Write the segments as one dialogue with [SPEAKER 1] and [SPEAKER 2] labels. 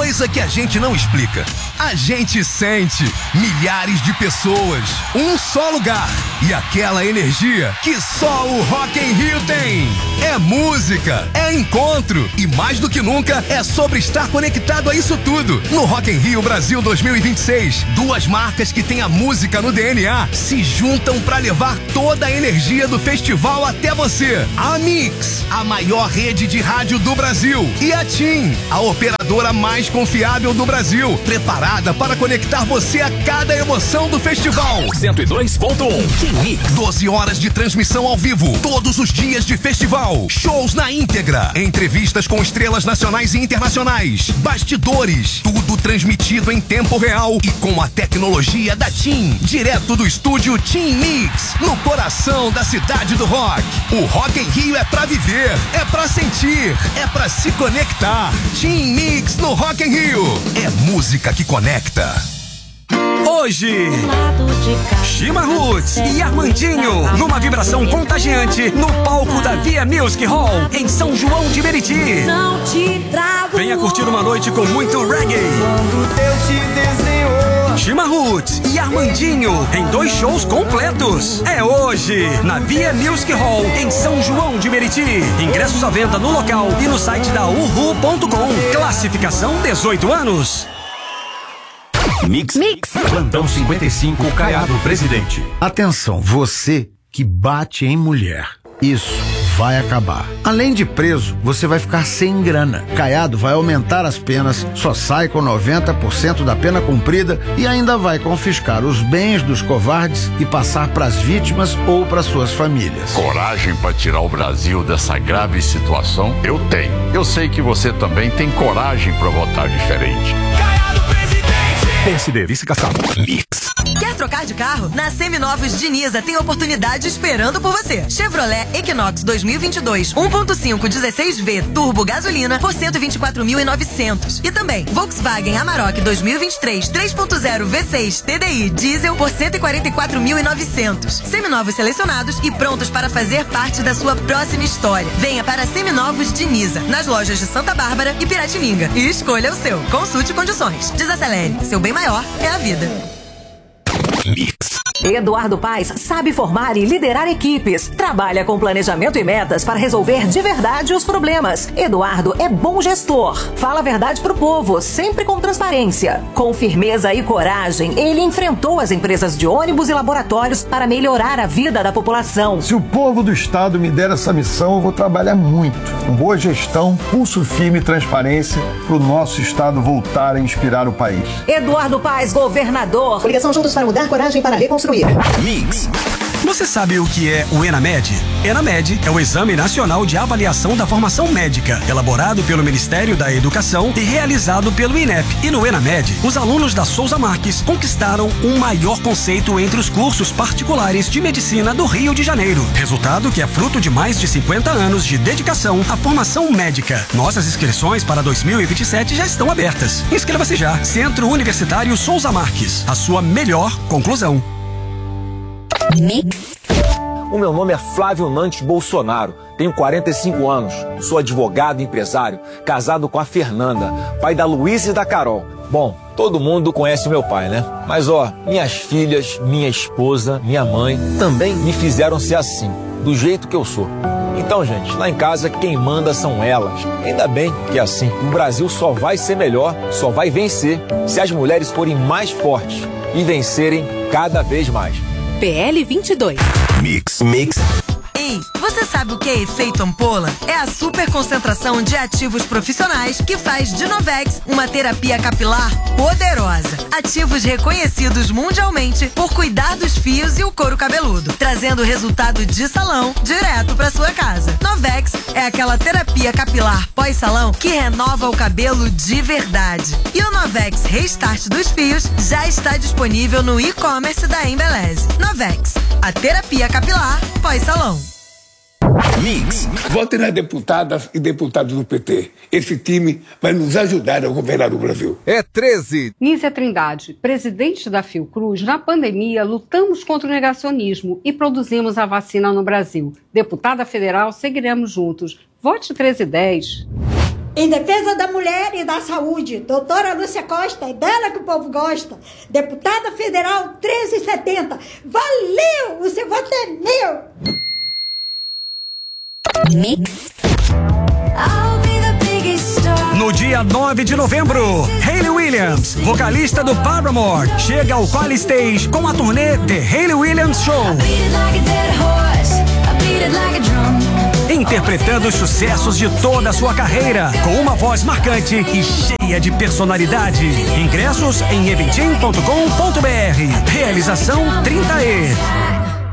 [SPEAKER 1] coisa que a gente não explica. A gente sente milhares de pessoas, um só lugar e aquela energia que só o Rock in Rio tem. É música, é encontro e mais do que nunca é sobre estar conectado a isso tudo. No Rock in Rio Brasil 2026, duas marcas que têm a música no DNA se juntam para levar toda a energia do festival até você. A Mix, a maior rede de rádio do Brasil, e a TIM, a operadora mais confiável do Brasil, preparada para conectar você a cada emoção do festival.
[SPEAKER 2] 102.1 Mix.
[SPEAKER 1] 12 horas de transmissão ao vivo, todos os dias de festival, shows na íntegra, entrevistas com estrelas nacionais e internacionais, bastidores, tudo transmitido em tempo real e com a tecnologia da TIM, direto do estúdio TIM Mix, no coração da cidade do rock. O Rock in Rio é pra viver, é pra sentir, é pra se conectar. TIM Mix no Rock in Rio. É música que conecta.
[SPEAKER 3] Hoje, Chima Roots e Armandinho, numa vibração contagiante, no palco da Via Music Hall, em São João de Meriti. Venha curtir uma noite com muito reggae. Chima Roots e Armandinho, em 2 shows completos. É hoje, na Via Music Hall, em São João de Meriti. Ingressos à venda no local e no site da uhu.com. Classificação 18 anos.
[SPEAKER 2] Mix. Plantão 55, Caiado Presidente.
[SPEAKER 4] Atenção, você que bate em mulher. Isso vai acabar. Além de preso, você vai ficar sem grana. Caiado vai aumentar as penas, só sai com 90% da pena cumprida e ainda vai confiscar os bens dos covardes e passar para as vítimas ou para suas famílias.
[SPEAKER 5] Coragem para tirar o Brasil dessa grave situação? Eu tenho. Eu sei que você também tem coragem para votar diferente.
[SPEAKER 2] PSD, vice-caçado. Mix.
[SPEAKER 6] Quer trocar de carro? Na Seminovos Diniza tem oportunidade esperando por você. Chevrolet Equinox 2022 1.5 16V turbo gasolina por 124.900. E também Volkswagen Amarok 2023 3.0 V6 TDI diesel por 144.900. Seminovos selecionados e prontos para fazer parte da sua próxima história. Venha para Seminovos Diniza, nas lojas de Santa Bárbara e Piratininga. E escolha o seu. Consulte condições. Desacelere. Seu bem maior é a vida.
[SPEAKER 2] Mix.
[SPEAKER 7] Eduardo Paes sabe formar e liderar equipes. Trabalha com planejamento e metas para resolver de verdade os problemas. Eduardo é bom gestor. Fala a verdade pro povo, sempre com transparência. Com firmeza e coragem, ele enfrentou as empresas de ônibus e laboratórios para melhorar a vida da população.
[SPEAKER 8] Se o povo do estado me der essa missão, eu vou trabalhar muito. Com boa gestão, pulso firme e transparência para o nosso estado voltar a inspirar o país.
[SPEAKER 7] Eduardo Paes, governador. Ligação juntos para mudar, coragem para reconstruir.
[SPEAKER 3] Mix. Você sabe o que é o ENAMED? ENAMED é o Exame Nacional de Avaliação da Formação Médica, elaborado pelo Ministério da Educação e realizado pelo INEP. E no ENAMED, os alunos da Souza Marques conquistaram um maior conceito entre os cursos particulares de medicina do Rio de Janeiro. Resultado que é fruto de mais de 50 anos de dedicação à formação médica. Nossas inscrições para 2027 já estão abertas. Inscreva-se já. Centro Universitário Souza Marques. A sua melhor conclusão.
[SPEAKER 6] Mix.
[SPEAKER 9] O meu nome é Flávio Nantes Bolsonaro, tenho 45 anos, sou advogado e empresário, casado com a Fernanda, pai da Luísa e da Carol. Bom, todo mundo conhece meu pai, né? Mas minhas filhas, minha esposa, minha mãe também me fizeram ser assim, do jeito que eu sou. Então, gente, lá em casa quem manda são elas. Ainda bem que é assim. O Brasil só vai ser melhor, só vai vencer se as mulheres forem mais fortes e vencerem cada vez mais.
[SPEAKER 6] PL 22.
[SPEAKER 2] Mix.
[SPEAKER 6] Ei, você sabe o que é efeito ampola? É a super concentração de ativos profissionais que faz de Novex uma terapia capilar poderosa. Ativos reconhecidos mundialmente por cuidar dos fios e o couro cabeludo, trazendo resultado de salão direto para sua casa. Novex é aquela terapia capilar pós-salão que renova o cabelo de verdade. E o Novex Restart dos Fios já está disponível no e-commerce da Embeleze. Novex, a terapia capilar pós-salão.
[SPEAKER 2] Mix.
[SPEAKER 10] Votem nas deputadas e deputados do PT. Esse time vai nos ajudar a governar o Brasil.
[SPEAKER 11] É 13.
[SPEAKER 12] Nízia Trindade, presidente da Fiocruz, na pandemia lutamos contra o negacionismo e produzimos a vacina no Brasil. Deputada federal, seguiremos juntos. Vote 1310.
[SPEAKER 11] Em defesa da mulher e da saúde, doutora Lúcia Costa, é dela que o povo gosta. Deputada Federal 1370. Valeu! O seu voto é meu!
[SPEAKER 6] Mix.
[SPEAKER 3] No dia 9 de novembro, Hayley Williams, vocalista do Paramore, chega ao Quali Stage com a turnê The Hayley Williams Show. Interpretando os sucessos de toda a sua carreira, com uma voz marcante e cheia de personalidade. Ingressos em eventim.com.br. Realização 30E.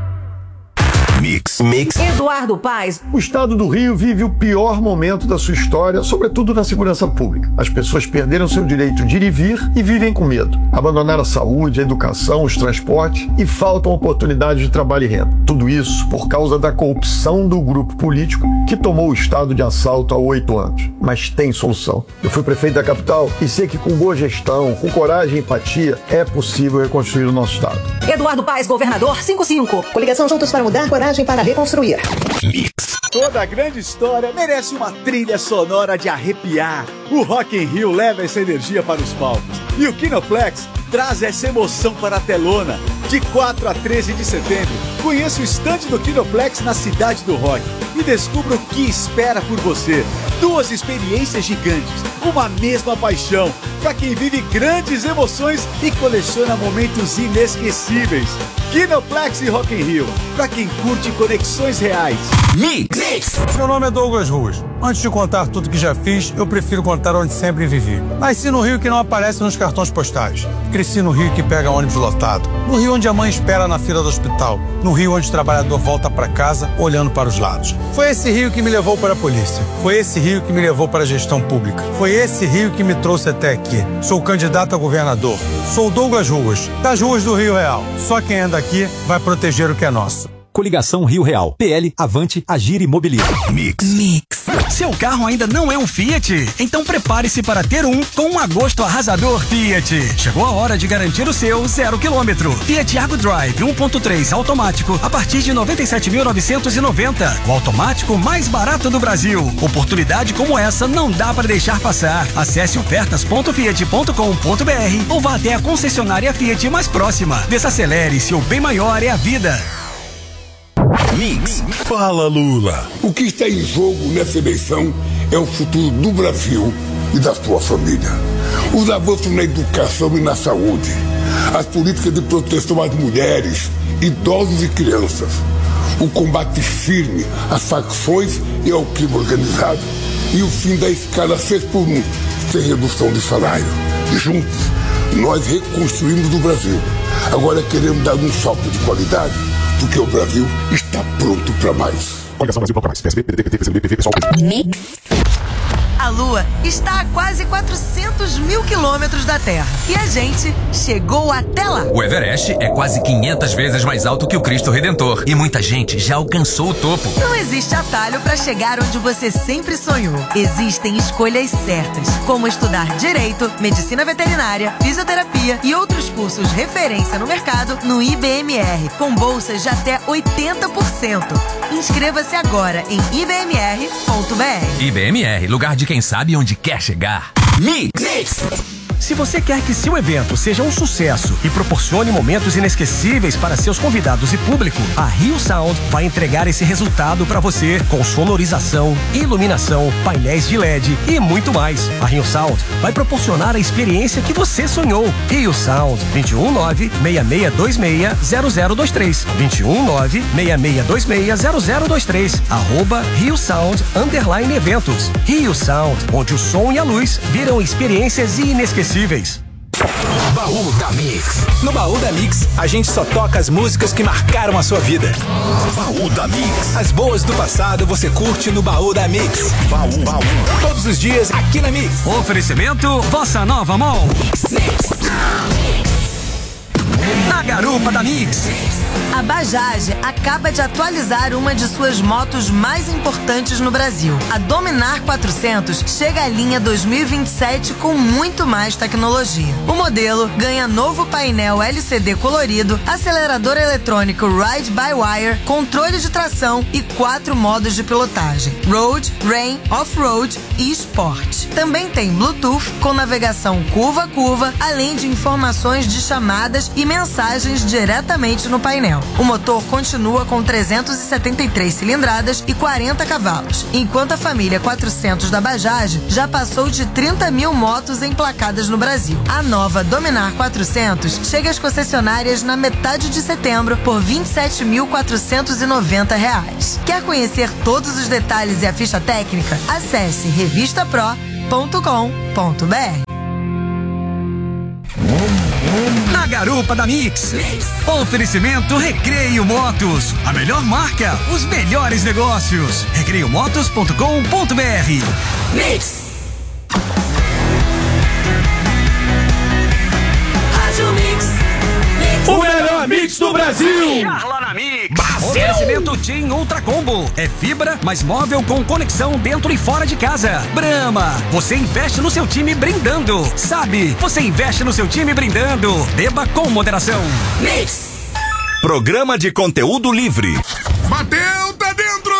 [SPEAKER 2] Mix.
[SPEAKER 7] Eduardo Paes.
[SPEAKER 8] O estado do Rio vive o pior momento da sua história, sobretudo na segurança pública. As pessoas perderam seu direito de ir e vir e vivem com medo. Abandonaram a saúde, a educação, os transportes e faltam oportunidades de trabalho e renda. Tudo isso por causa da corrupção do grupo político que tomou o estado de assalto há 8 anos. Mas tem solução. Eu fui prefeito da capital e sei que com boa gestão, com coragem e empatia, é possível reconstruir o nosso estado.
[SPEAKER 7] Eduardo Paes, governador 55. Coligação Juntos para Mudar, coragem para reconstruir.
[SPEAKER 2] Mix.
[SPEAKER 13] Toda grande história merece uma trilha sonora de arrepiar. O Rock in Rio leva essa energia para os palcos. E o Kinoplex traz essa emoção para a telona. De 4 a 13 de setembro, conheça o estande do Kinoplex na Cidade do Rock e descubra o que espera por você. 2 experiências gigantes, uma mesma paixão, para quem vive grandes emoções e coleciona momentos inesquecíveis. Kinoplex e Rock in Rio, para quem curte conexões reais.
[SPEAKER 2] Mix.
[SPEAKER 14] Meu nome é Douglas Ruas. Antes de contar tudo que já fiz, eu prefiro contar onde sempre vivi. Nasci no Rio que não aparece nos cartões postais. Cresci no Rio que pega ônibus lotado. No Rio onde a mãe espera na fila do hospital. No Rio onde o trabalhador volta para casa olhando para os lados. Foi esse Rio que me levou para a polícia. Foi esse Rio que me levou para a gestão pública. Foi esse Rio que me trouxe até aqui. Sou candidato a governador. Sou Douglas Ruas, das ruas do Rio Real. Só quem anda aqui vai proteger o que é nosso.
[SPEAKER 15] Coligação Rio Real. PL, Avante, Agir Imobiliário.
[SPEAKER 3] Mix. Seu carro ainda não é um Fiat? Então prepare-se para ter um com um agosto arrasador Fiat. Chegou a hora de garantir o seu 0 km. Fiat Argo Drive 1.3 automático a partir de 97.990. O automático mais barato do Brasil. Oportunidade como essa não dá para deixar passar. Acesse ofertas.fiat.com.br ou vá até a concessionária Fiat mais próxima. Desacelere, seu bem maior é a vida.
[SPEAKER 2] Mix. Fala, Lula.
[SPEAKER 10] O que está em jogo nessa eleição é o futuro do Brasil e da sua família. Os avanços na educação e na saúde, as políticas de proteção às mulheres, idosos e crianças, o combate firme às facções e ao crime organizado e o fim da escala 6x1, sem redução de salário. Juntos, nós reconstruímos o Brasil. Agora queremos dar um salto de qualidade, porque o Brasil está pronto para mais.
[SPEAKER 2] Coligação Brasil para mais. PSB, PDT, PT, PCdoB, PV, PSOL.
[SPEAKER 6] Mix. A Lua está a quase 400 mil quilômetros da Terra. E a gente chegou até lá.
[SPEAKER 16] O Everest é quase 500 vezes mais alto que o Cristo Redentor. E muita gente já alcançou o topo.
[SPEAKER 6] Não existe atalho para chegar onde você sempre sonhou. Existem escolhas certas, como estudar Direito, Medicina Veterinária, Fisioterapia e outros cursos referência no mercado no IBMR, com bolsas de até 80%. Inscreva-se agora em ibmr.br.
[SPEAKER 16] IBMR, lugar de quem sabe onde quer chegar.
[SPEAKER 3] Mix. Se você quer que seu evento seja um sucesso e proporcione momentos inesquecíveis para seus convidados e público, a Rio Sound vai entregar esse resultado para você com sonorização, iluminação, painéis de LED e muito mais. A Rio Sound vai proporcionar a experiência que você sonhou. Rio Sound 219-6626-0023 219-6626-0023 @Rio Sound _eventos. Rio Sound, onde o som e a luz viram experiências inesquecíveis.
[SPEAKER 2] Baú da Mix.
[SPEAKER 15] No Baú da Mix, a gente só toca as músicas que marcaram a sua vida.
[SPEAKER 2] Baú da Mix.
[SPEAKER 15] As boas do passado você curte no Baú da Mix.
[SPEAKER 2] Baú.
[SPEAKER 15] Todos os dias aqui na Mix.
[SPEAKER 3] Oferecimento Bossa Nova Mall.
[SPEAKER 2] Mix.
[SPEAKER 3] Na garupa da Mix.
[SPEAKER 6] A Bajaj acaba de atualizar uma de suas motos mais importantes no Brasil. A Dominar 400 chega à linha 2027 com muito mais tecnologia. O modelo ganha novo painel LCD colorido, acelerador eletrônico Ride-by-Wire, controle de tração e 4 modos de pilotagem: Road, Rain, Off-Road e Sport. Também tem Bluetooth com navegação curva a curva, além de informações de chamadas e mensagens diretamente no painel. O motor continua com 373 cilindradas e 40 cavalos, enquanto a família 400 da Bajaj já passou de 30 mil motos emplacadas no Brasil. A nova Dominar 400 chega às concessionárias na metade de setembro por R$ 27.490. Quer conhecer todos os detalhes e a ficha técnica? Acesse revistapro.com.br.
[SPEAKER 3] Na garupa da Mix. Oferecimento Recreio Motos. A melhor marca, os melhores negócios. recreiomotos.com.br.
[SPEAKER 6] Mix. Rádio Mix.
[SPEAKER 17] O melhor mix do Brasil.
[SPEAKER 3] Charla na Mix. Oferecimento TIM Ultra Combo. É fibra mais móvel com conexão dentro e fora de casa. Brahma. Você investe no seu time brindando. Sabe, você investe no seu time brindando. Beba com moderação.
[SPEAKER 6] Mix.
[SPEAKER 2] Programa de conteúdo livre.
[SPEAKER 1] Bateu, tá dentro!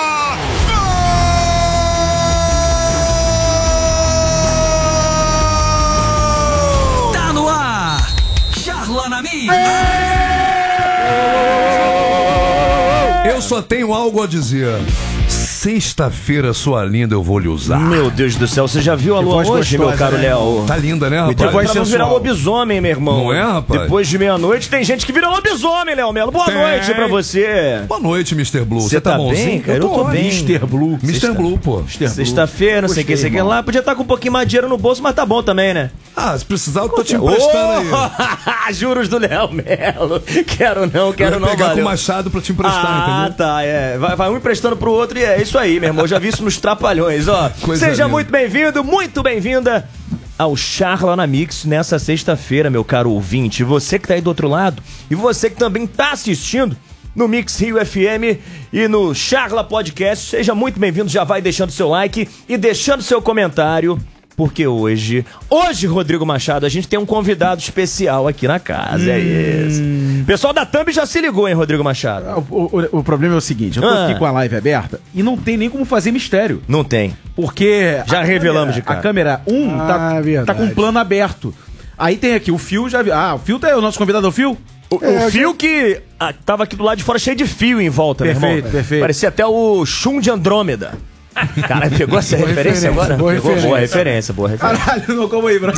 [SPEAKER 3] Gol! Tá no ar. Charla na Mix.
[SPEAKER 1] Eu só tenho algo a dizer. Sexta-feira, sua linda, eu vou lhe usar.
[SPEAKER 17] Meu Deus do céu, você já viu a lua hoje, meu caro Léo?
[SPEAKER 1] Tá linda, né, rapaz?
[SPEAKER 17] Depois pra não virar lobisomem, meu irmão.
[SPEAKER 1] Não é, rapaz?
[SPEAKER 17] Depois de meia-noite tem gente que vira lobisomem, Léo Melo. Boa noite pra você.
[SPEAKER 1] Boa noite, Mr. Blue.
[SPEAKER 17] Você tá bonzinho? Bem, cara? Eu tô bem.
[SPEAKER 1] Mr. Blue. Mr. Blue, pô.
[SPEAKER 17] Sexta-feira, não sei o que, sei que lá. Podia estar com um pouquinho mais de dinheiro no bolso, mas tá bom também, né?
[SPEAKER 1] Ah, se precisar, eu tô te emprestando aí.
[SPEAKER 17] Juros do Léo Melo. Quero não,
[SPEAKER 1] eu vou pegar com o Machado pra te emprestar, entendeu?
[SPEAKER 17] Ah, tá, é. Vai um emprestando pro outro e é isso aí, meu irmão. Eu já vi isso nos Trapalhões, ó. Seja muito bem-vindo, muito bem-vinda ao Charla na Mix nessa sexta-feira, meu caro ouvinte. Você que tá aí do outro lado e você que também tá assistindo no Mix Rio FM e no Charla Podcast, seja muito bem-vindo. Já vai deixando seu like e deixando seu comentário, porque hoje, Rodrigo Machado, a gente tem um convidado especial aqui na casa, é isso. O pessoal da Thumb já se ligou, hein, Rodrigo Machado?
[SPEAKER 18] O problema é o seguinte, eu tô aqui com a live aberta e não tem nem como fazer mistério.
[SPEAKER 17] Não tem.
[SPEAKER 18] Porque
[SPEAKER 17] já revelamos de cara.
[SPEAKER 18] A câmera 1 tá com um plano aberto. Aí tem aqui, o Fio já... o Fio tá aí, o nosso convidado é o Fio?
[SPEAKER 17] O Fio que tava aqui do lado de fora cheio de fio em volta, meu irmão.
[SPEAKER 18] Perfeito.
[SPEAKER 17] Parecia até o Shun de Andrômeda. Cara, pegou essa referência agora? Boa referência.
[SPEAKER 18] Caralho, não, como aí, bro?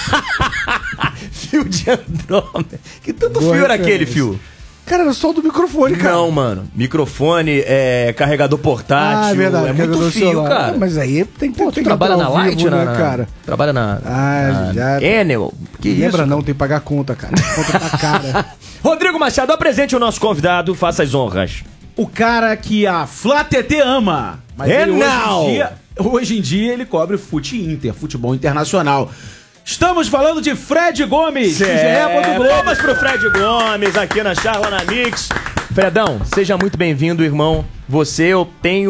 [SPEAKER 17] Fio de Andrômeda. Que tanto fio era aquele, Fio?
[SPEAKER 18] Cara, era só o do microfone, cara.
[SPEAKER 17] Não, mano. Microfone, carregador portátil.
[SPEAKER 18] É verdade.
[SPEAKER 17] É muito fio, celular, cara.
[SPEAKER 18] Mas aí tem que ter.
[SPEAKER 17] Trabalha na Light, né, cara? Trabalha na Enel.
[SPEAKER 18] Que lembra isso? Não, tem que pagar a conta, cara. A conta tá cara.
[SPEAKER 17] Rodrigo Machado, apresente o nosso convidado. Faça as honras.
[SPEAKER 18] O cara que a Flá TT ama. Mas hoje em dia ele cobre futebol internacional. Estamos falando de Fred Gomes, do GE.
[SPEAKER 17] Vamos pro Fred Gomes aqui na Charla na Mix. Fredão, seja muito bem-vindo, irmão. Você, eu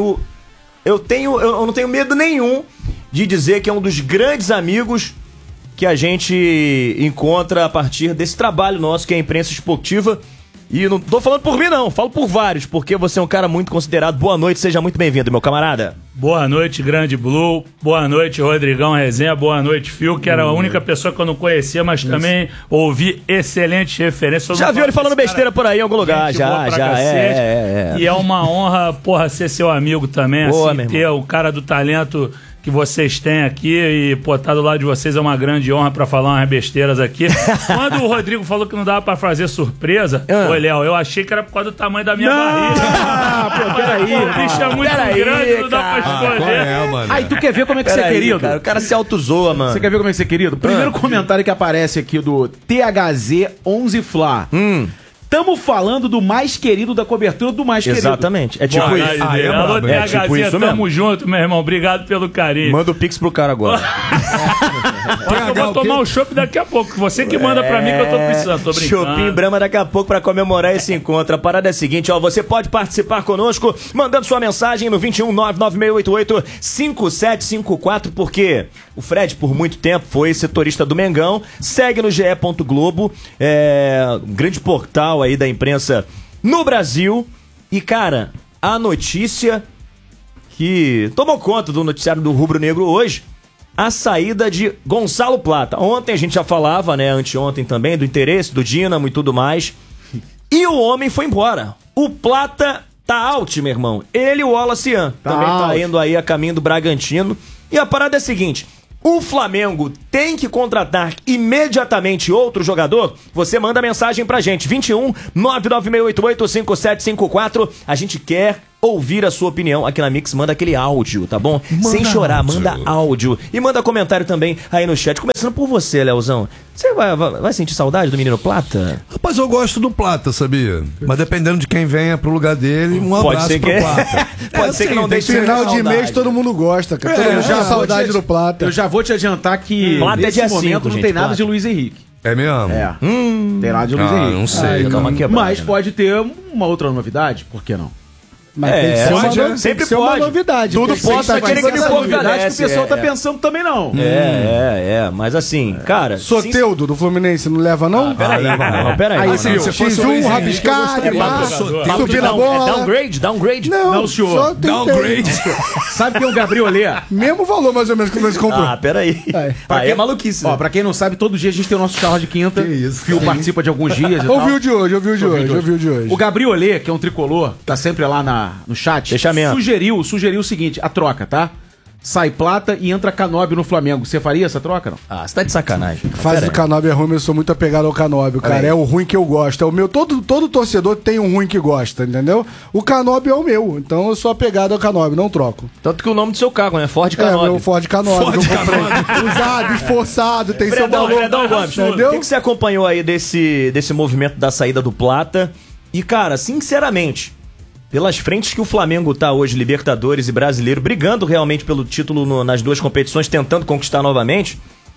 [SPEAKER 17] não tenho medo nenhum de dizer que é um dos grandes amigos que a gente encontra a partir desse trabalho nosso, que é a imprensa esportiva. E não tô falando por mim, não. Falo por vários, porque você é um cara muito considerado. Boa noite, seja muito bem-vindo, meu camarada.
[SPEAKER 19] Boa noite, Grande Blue. Boa noite, Rodrigão Resenha. Boa noite, Fio, que era a única pessoa que eu não conhecia, mas também ouvi excelentes referências.
[SPEAKER 17] Já viu ele falando besteira por aí em algum lugar? Já.
[SPEAKER 19] E é uma honra, ser seu amigo também, ter o cara do talento que vocês têm aqui e, tá do lado de vocês é uma grande honra pra falar umas besteiras aqui. Quando o Rodrigo falou que não dava pra fazer surpresa, ô, Léo, eu achei que era por causa do tamanho da minha barriga.
[SPEAKER 18] Peraí.
[SPEAKER 19] O bicho é muito grande, não dá pra escolher.
[SPEAKER 18] Aí, tu quer ver como é que você é querido?
[SPEAKER 17] Cara, o cara se autozoa, mano.
[SPEAKER 18] Você quer ver como é que você é querido? Primeiro comentário que aparece aqui do THZ11 Flá. Estamos falando do mais querido da cobertura do mais querido.
[SPEAKER 17] Exatamente. É tipo
[SPEAKER 19] Bom,
[SPEAKER 17] isso.
[SPEAKER 19] Alô,
[SPEAKER 17] É tipo isso
[SPEAKER 19] tamo
[SPEAKER 17] mesmo.
[SPEAKER 19] junto, meu irmão. Obrigado pelo carinho.
[SPEAKER 17] Manda o Pix pro cara agora.
[SPEAKER 19] Eu vou tomar um chopp daqui a pouco. Você que manda pra mim que eu tô precisando. Tô brincando.
[SPEAKER 17] Chopinho Brahma daqui a pouco pra comemorar esse encontro. A parada é a seguinte, ó. Você pode participar conosco mandando sua mensagem no 21996885754, porque o Fred, por muito tempo, foi setorista do Mengão. Segue no GE. Globo, um grande portal aí da imprensa no Brasil. E, cara, a notícia que tomou conta do noticiário do Rubro Negro hoje, a saída de Gonçalo Plata. Ontem a gente já falava, né, anteontem também, do interesse do Dínamo e tudo mais. E o homem foi embora. O Plata tá out, meu irmão. Ele e o Wallace também tá indo aí a caminho do Bragantino. E a parada é a seguinte: o Flamengo tem que contratar imediatamente outro jogador? Você manda mensagem pra gente, 21 996885754. A gente quer ouvir a sua opinião aqui na Mix. Manda aquele áudio, tá bom? Sem chorar, áudio. Manda áudio. E manda comentário também aí no chat. Começando por você, Leozão. Você vai sentir saudade do menino Plata?
[SPEAKER 1] Rapaz, eu gosto do Plata, sabia? Mas dependendo de quem venha pro lugar dele, um abraço pro Plata.
[SPEAKER 17] Pode ser que não deixe
[SPEAKER 20] final de mês todo mundo gosta, cara. Todo mundo já saudade do Plata.
[SPEAKER 18] Eu já vou te adiantar que nesse momento não tem nada de Luiz Henrique.
[SPEAKER 1] É mesmo?
[SPEAKER 18] Tem nada de Luiz Henrique.
[SPEAKER 1] Não sei.
[SPEAKER 18] Mas pode ter uma outra novidade, por que não?
[SPEAKER 20] Mas tem que ser
[SPEAKER 17] sempre
[SPEAKER 20] ser uma novidade.
[SPEAKER 17] Tudo pode ser aquele que me fortalece.
[SPEAKER 18] Que o pessoal tá pensando também não.
[SPEAKER 17] Mas assim, cara...
[SPEAKER 20] Soteudo do Fluminense não leva não?
[SPEAKER 17] Peraí.
[SPEAKER 20] Aí X1, rabiscado, subir na bola.
[SPEAKER 17] Downgrade.
[SPEAKER 18] Não, senhor.
[SPEAKER 20] Downgrade.
[SPEAKER 18] Sabe quem é o Gabriel Olê?
[SPEAKER 20] Mesmo valor mais ou menos que você comprou.
[SPEAKER 17] Peraí. Aí é maluquice.
[SPEAKER 18] Ó, pra quem não sabe, todo dia a gente tem o nosso carro de quinta. Que isso. Fio participa de alguns dias e tal.
[SPEAKER 20] Ouviu de hoje.
[SPEAKER 18] O Gabriel Olê, que é um tricolor, tá sempre lá no chat, sugeriu o seguinte, a troca, tá? Sai Plata e entra Canóbio no Flamengo. Você faria essa troca, não?
[SPEAKER 17] Você tá de sacanagem.
[SPEAKER 20] Faz do Canóbio é ruim, eu sou muito apegado ao Canóbio, cara. É o ruim que eu gosto. É o meu, todo torcedor tem um ruim que gosta, entendeu? O Canóbio é o meu, então eu sou apegado ao Canóbio, não troco.
[SPEAKER 17] Tanto que o nome do seu carro, né? Ford Canóbio.
[SPEAKER 20] Meu Ford Canóbio. Usado, esforçado, tem seu valor.
[SPEAKER 17] Fredão Gomes, o que você acompanhou aí desse movimento da saída do Plata? E, cara, sinceramente, pelas frentes que o Flamengo tá hoje, Libertadores e Brasileiro, brigando realmente pelo título nas duas competições, tentando conquistar novamente,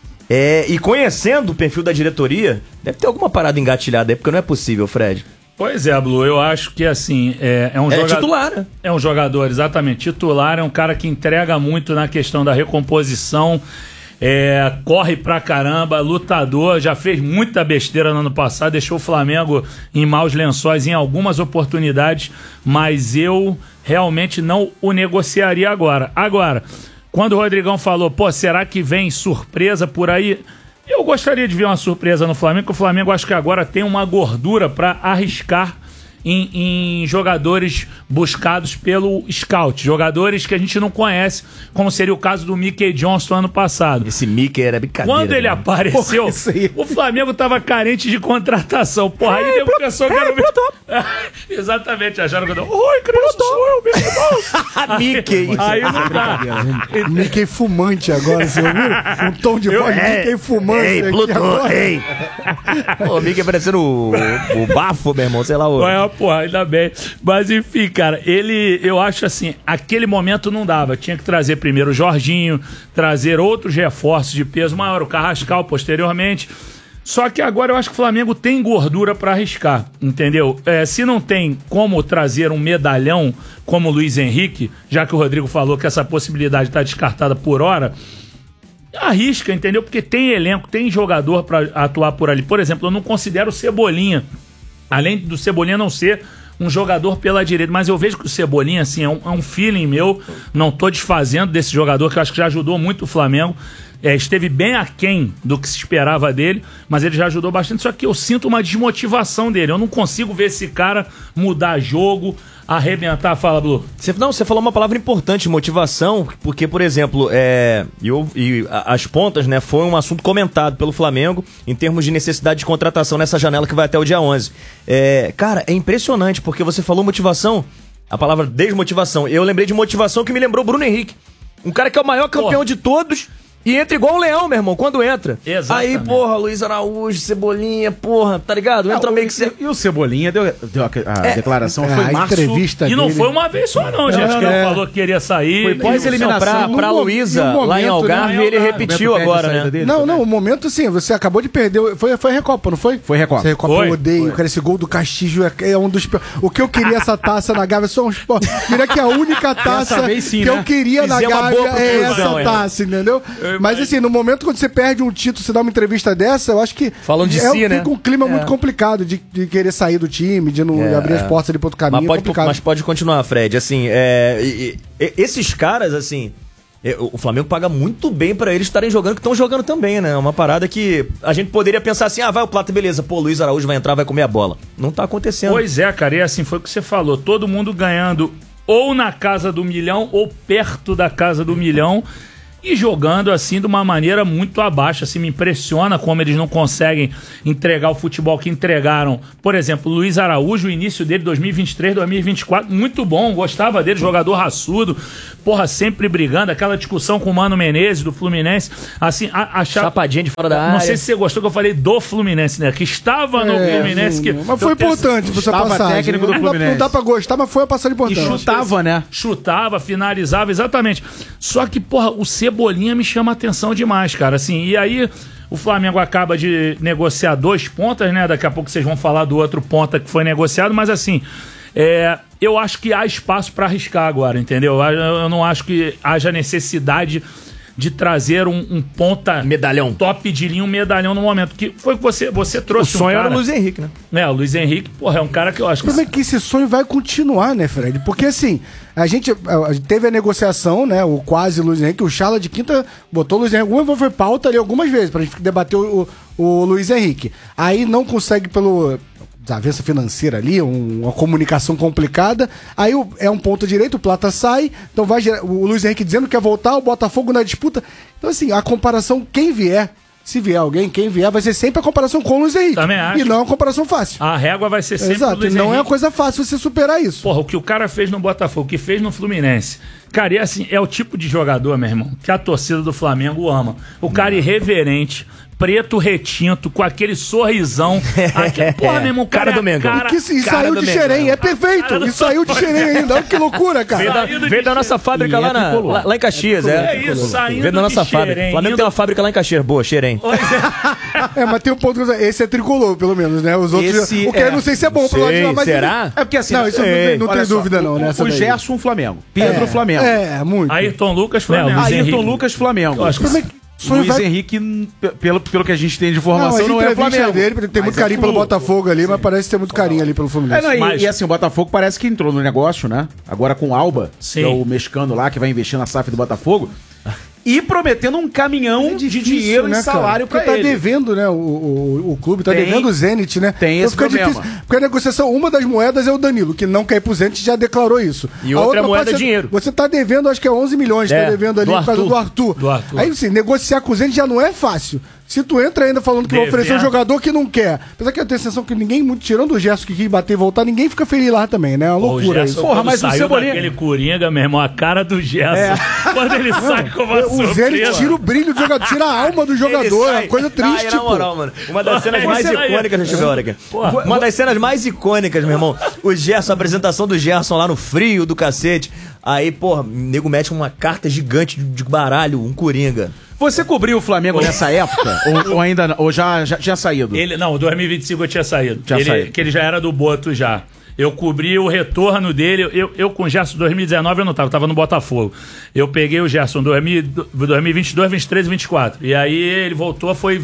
[SPEAKER 17] e conhecendo o perfil da diretoria, deve ter alguma parada engatilhada aí, porque não é possível, Fred.
[SPEAKER 19] Pois é, Blue, eu acho que assim, é um jogador...
[SPEAKER 17] titular, né?
[SPEAKER 19] É um jogador, exatamente, titular, é um cara que entrega muito na questão da recomposição, corre pra caramba, lutador, já fez muita besteira no ano passado, deixou o Flamengo em maus lençóis em algumas oportunidades, mas eu realmente não o negociaria agora. Agora, quando o Rodrigão falou, será que vem surpresa por aí? Eu gostaria de ver uma surpresa no Flamengo, porque o Flamengo acho que agora tem uma gordura pra arriscar em jogadores buscados pelo scout, jogadores que a gente não conhece, como seria o caso do Mickey Johnson ano passado.
[SPEAKER 17] Esse Mickey era brincadeira.
[SPEAKER 19] Quando ele apareceu, o Flamengo tava carente de contratação. Aí deu pessoa que era exatamente, acharam que eu oi, criança, sou eu, Mickey Johnson.
[SPEAKER 17] Mickey.
[SPEAKER 19] Aí não dá.
[SPEAKER 20] Mickey fumante agora, você ouviu? Um tom de voz de Mickey fumante.
[SPEAKER 17] Ei, Pluto, ei. O Mickey parecendo o bafo, meu irmão, sei lá.
[SPEAKER 19] Ainda bem. Mas enfim, cara, eu acho assim, aquele momento não dava. Tinha que trazer primeiro o Jorginho, trazer outros reforços de peso maior, o Carrascal posteriormente. Só que agora eu acho que o Flamengo tem gordura pra arriscar, entendeu? Se não tem como trazer um medalhão como o Luiz Henrique, já que o Rodrigo falou que essa possibilidade tá descartada por hora, arrisca, entendeu? Porque tem elenco, tem jogador pra atuar por ali. Por exemplo, eu não considero o Cebolinha, além do Cebolinha não ser um jogador pela direita, mas eu vejo que o Cebolinha, assim, é um feeling meu, não tô desfazendo desse jogador, que eu acho que já ajudou muito o Flamengo, esteve bem aquém do que se esperava dele, mas ele já ajudou bastante, só que eu sinto uma desmotivação dele, eu não consigo ver esse cara mudar jogo, arrebentar. Fala, Blue.
[SPEAKER 17] Você falou uma palavra importante, motivação, porque, por exemplo, as pontas, né, foi um assunto comentado pelo Flamengo em termos de necessidade de contratação nessa janela que vai até o dia 11. Cara, é impressionante, porque você falou motivação, a palavra desmotivação. Eu lembrei de motivação que me lembrou Bruno Henrique. Um cara que é o maior campeão de todos E entra igual o Leão, meu irmão, quando entra.
[SPEAKER 19] Exatamente.
[SPEAKER 17] Aí, porra, Luiz Araújo, Cebolinha, porra, tá ligado? Entra meio que...
[SPEAKER 18] E o Cebolinha deu a declaração, foi
[SPEAKER 20] a
[SPEAKER 18] março.
[SPEAKER 20] entrevista
[SPEAKER 19] E não
[SPEAKER 20] dele.
[SPEAKER 19] foi uma vez só, não, gente. Que ele falou que queria sair.
[SPEAKER 18] Foi pós-eliminação.
[SPEAKER 17] Pra Luísa, lá em Algarve, ele repetiu agora, né?
[SPEAKER 20] Não, o momento assim, você acabou de perder. Foi Recopa, não foi?
[SPEAKER 18] Foi Recopa.
[SPEAKER 20] Essa Recopa eu odeio, cara. Esse gol do Castillo é um dos. O que eu queria essa taça na Gávea só uns. Queria que a única taça
[SPEAKER 18] sim,
[SPEAKER 20] que
[SPEAKER 18] né?
[SPEAKER 20] eu queria na Gávea é essa taça, entendeu? Mas assim, no momento quando você perde um título, você dá uma entrevista dessa, eu acho que.
[SPEAKER 17] Falando de si, né?
[SPEAKER 20] Fica um clima muito complicado de querer sair do time, de não abrir as portas ali pro outro caminho.
[SPEAKER 17] Mas pode continuar, Fred. Assim, esses caras, assim. O Flamengo paga muito bem pra eles estarem jogando, que estão jogando também, né? Uma parada que a gente poderia pensar assim, vai o Plata, beleza, pô, Luiz Araújo vai entrar, vai comer a bola. Não tá acontecendo.
[SPEAKER 19] Pois é, cara, e assim foi o que você falou, todo mundo ganhando ou na casa do milhão ou perto da casa do milhão e jogando assim de uma maneira muito abaixo, assim, me impressiona como eles não conseguem entregar o futebol que entregaram. Por exemplo, Luiz Araújo, o início dele 2023, 2024, muito bom, gostava dele, jogador raçudo, porra, sempre brigando, aquela discussão com o Mano Menezes do Fluminense, assim,
[SPEAKER 17] chapadinha de fora da área.
[SPEAKER 19] Não sei se você gostou que eu falei do Fluminense, né, que estava no Fluminense.
[SPEAKER 20] Mas foi importante pra sua passagem.
[SPEAKER 18] Técnico do Fluminense.
[SPEAKER 20] Não dá pra gostar, mas foi uma passagem importante.
[SPEAKER 18] E chutava, né?
[SPEAKER 19] Chutava, finalizava, exatamente. Só que, porra, o Cebolinha me chama a atenção demais, cara, assim, e aí o Flamengo acaba de negociar 2 pontas, né, daqui a pouco vocês vão falar do outro ponta que foi negociado, mas assim, eu acho que há espaço pra arriscar agora, entendeu? Eu não acho que haja necessidade de trazer um ponta
[SPEAKER 17] medalhão
[SPEAKER 19] top de linha, um medalhão no momento, que foi que você trouxe.
[SPEAKER 17] O sonho era o Luiz Henrique, né?
[SPEAKER 19] O Luiz Henrique, porra, é um cara que eu acho que...
[SPEAKER 20] O problema é que esse sonho vai continuar, né, Fred? Porque assim, a gente teve a negociação, né, o quase Luiz Henrique, o Chala de quinta botou o Luiz Henrique, foi pauta ali algumas vezes pra gente debater o Luiz Henrique. Aí não consegue pelo... desavença financeira ali, uma comunicação complicada, aí é um ponto direito, o Plata sai, então vai o Luiz Henrique dizendo que quer voltar, o Botafogo na disputa. Então assim, a comparação, quem vier, se vier alguém, quem vier, vai ser sempre a comparação com o Luiz Henrique.
[SPEAKER 19] Também acho.
[SPEAKER 20] E não é uma comparação fácil.
[SPEAKER 19] A régua vai ser sempre
[SPEAKER 20] Exato,
[SPEAKER 19] o Luiz
[SPEAKER 20] não
[SPEAKER 19] Henrique.
[SPEAKER 20] é uma coisa fácil você superar isso.
[SPEAKER 19] Porra, o que o cara fez no Botafogo, o que fez no Fluminense. Cara, e assim, é o tipo de jogador, meu irmão, que a torcida do Flamengo ama. O cara irreverente, preto retinto, com aquele sorrisão. Porra, meu irmão,
[SPEAKER 17] cara do Mengão.
[SPEAKER 20] E saiu de Xerém, é perfeito. E saiu de Xerém ainda, olha que loucura, cara.
[SPEAKER 17] Veio da nossa fábrica lá em Caxias,
[SPEAKER 19] isso, saindo
[SPEAKER 17] veio da nossa fábrica. O Flamengo tem uma fábrica lá em Caxias, boa, Xerém.
[SPEAKER 20] Mas tem um ponto que esse é tricolor, pelo menos, né? Os outros. O que eu não sei se é bom pro lado de lá, mas.
[SPEAKER 17] Será?
[SPEAKER 18] É porque assim.
[SPEAKER 20] Não, isso não tem dúvida, não, né?
[SPEAKER 18] O Gerson, Flamengo. Pedro, Flamengo.
[SPEAKER 20] Muito.
[SPEAKER 19] Ayrton Lucas, Flamengo.
[SPEAKER 18] Ayrton Lucas, Flamengo. Luiz Henrique, pelo que a gente tem de informação, não é Flamengo.
[SPEAKER 20] Dele, tem muito carinho pelo Botafogo ali, mas parece ter muito carinho ali pelo Fluminense.
[SPEAKER 18] E assim, o Botafogo parece que entrou no negócio, né? Agora com o Alba, que é o mexicano lá, que vai investir na SAF do Botafogo. E prometendo um caminhão de dinheiro e salário pra ele.
[SPEAKER 20] Porque tá devendo, né? O clube tá devendo o Zenit, né?
[SPEAKER 18] Tem esse problema.
[SPEAKER 20] Difícil, porque a negociação, uma das moedas é o Danilo, que não quer ir pro Zenit, já declarou isso.
[SPEAKER 17] E a outra moeda é dinheiro.
[SPEAKER 20] Você tá devendo, acho que é 11 milhões, tá devendo ali por causa do Arthur. Aí, assim, negociar com o Zenit já não é fácil. Se tu entra ainda falando que vai oferecer um jogador que não quer. Apesar que eu tenho a sensação que ninguém, tirando o Gerson que quis bater e voltar, ninguém fica feliz lá também, né? É uma loucura isso.
[SPEAKER 19] Porra, mas o Cebolinha... aquele Coringa, meu irmão, a cara do Gerson. Quando ele sai com uma surpresa.
[SPEAKER 20] O Zé, ele tira o brilho do jogador, tira a alma do jogador. É uma coisa triste,
[SPEAKER 17] na moral, mano. Uma das cenas mais icônicas, deixa eu ver a hora aqui. Uma das cenas mais icônicas, meu irmão. O Gerson, a apresentação do Gerson lá no frio do cacete. Aí, porra, o nego mete uma carta gigante de baralho, um Coringa.
[SPEAKER 18] Você cobriu o Flamengo nessa época? ou ainda não? Ou já tinha saído?
[SPEAKER 19] Não, 2025 eu tinha saído.
[SPEAKER 18] Saído.
[SPEAKER 19] Que ele já era do Boto já. Eu cobri o retorno dele. Eu com o Gerson 2019 eu não tava no Botafogo. Eu peguei o Gerson 2022, 23 e 24. E aí ele voltou, foi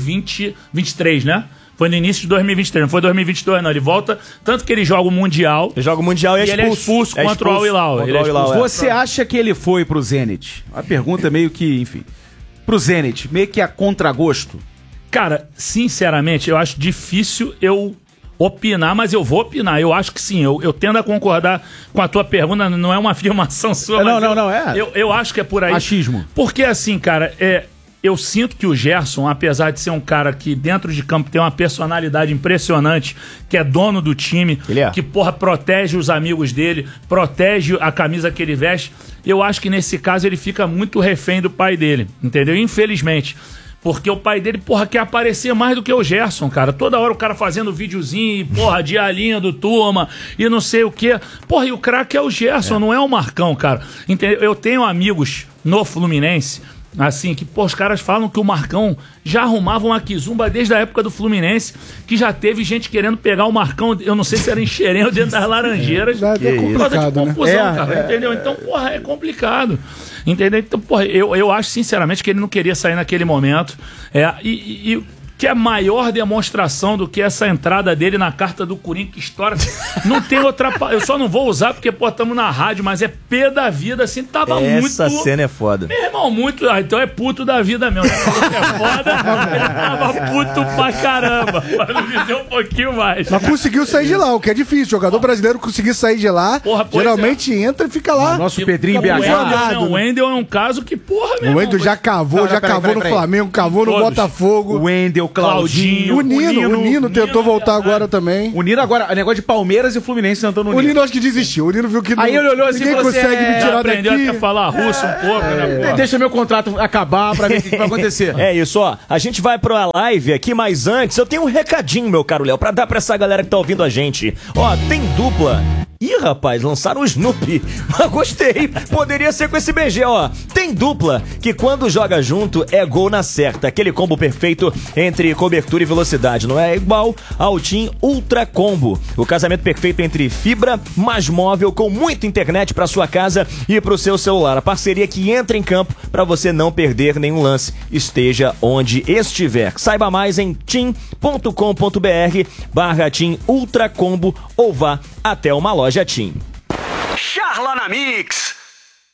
[SPEAKER 19] 23, né? Foi no início de 2023, não foi 2022 não. Ele volta, tanto que ele joga o Mundial.
[SPEAKER 17] Ele joga o Mundial e
[SPEAKER 19] ele é expulso contra o Al-Hilal.
[SPEAKER 18] Você acha que ele foi pro Zenit? A pergunta é meio que, enfim... Pro Zenit, meio que a contragosto?
[SPEAKER 19] Cara, sinceramente, eu acho difícil eu opinar, mas eu vou opinar. Eu acho que sim, eu tendo a concordar com a tua pergunta, não é uma afirmação sua.
[SPEAKER 18] Não, é.
[SPEAKER 19] Eu acho que é por aí.
[SPEAKER 18] Achismo.
[SPEAKER 19] Porque assim, cara, eu sinto que o Gerson, apesar de ser um cara que dentro de campo tem uma personalidade impressionante, que é dono do time, que, porra, protege os amigos dele, protege a camisa que ele veste, eu acho que nesse caso ele fica muito refém do pai dele, entendeu? Infelizmente. Porque o pai dele, porra, quer aparecer mais do que o Gerson, cara. Toda hora o cara fazendo videozinho, porra, dialinha do turma e não sei o quê. Porra, e o craque é o Gerson, não é o Marcão, cara. Entendeu? Eu tenho amigos no Fluminense, assim, que, pô, os caras falam que o Marcão já arrumava uma quizumba desde a época do Fluminense, que já teve gente querendo pegar o Marcão, eu não sei se era em Xerém ou dentro das Laranjeiras.
[SPEAKER 20] É complicado,
[SPEAKER 19] de confusão, cara, entendeu? Então, porra, é complicado. Entendeu? Então, porra, eu acho sinceramente que ele não queria sair naquele momento. E que é maior demonstração do que essa entrada dele na carta do Corinthians, que história. Não tem outra. Eu só não vou usar porque, pô, estamos na rádio, mas é pé da vida, assim, tava muito.
[SPEAKER 17] Essa cena é foda.
[SPEAKER 19] Meu irmão, muito. Então é puto da vida mesmo. Né? É foda, ele tava puto pra caramba. Pra não dizer um pouquinho mais.
[SPEAKER 20] Mas conseguiu sair de lá, o que é difícil. Jogador brasileiro conseguir sair de lá, porra, geralmente entra e fica lá.
[SPEAKER 18] Nosso Pedrinho BH.
[SPEAKER 19] O Wendel é um caso que, porra, meu
[SPEAKER 20] irmão. O Wendel já cavou, no Flamengo, cavou no Botafogo.
[SPEAKER 18] O Wendel, Claudinho.
[SPEAKER 20] O Nino tentou voltar agora também.
[SPEAKER 18] O Nino agora, negócio de Palmeiras e Fluminense tentando no Nino.
[SPEAKER 20] O Nino acho que desistiu. O Nino viu que
[SPEAKER 18] aí ele olhou assim,
[SPEAKER 20] ninguém consegue me tirar daqui.
[SPEAKER 19] Aprendeu a falar russo um pouco, né?
[SPEAKER 18] Deixa meu contrato acabar pra ver o que vai acontecer.
[SPEAKER 17] É isso, ó. A gente vai pra live aqui, mas antes eu tenho um recadinho, meu caro Léo, pra dar pra essa galera que tá ouvindo a gente. Ó, tem dupla. Ih, rapaz, lançaram o Snoopy. Mas gostei. Poderia ser com esse BG, ó. Tem dupla que quando joga junto é gol na certa. Aquele combo perfeito entre cobertura e velocidade. Não é igual ao TIM Ultra Combo. O casamento perfeito entre fibra mais móvel com muita internet pra sua casa e pro seu celular. A parceria que entra em campo pra você não perder nenhum lance, esteja onde estiver. Saiba mais em tim.com.br/TIM Ultra Combo ou vá até uma loja TIM.
[SPEAKER 3] Charla na Mix.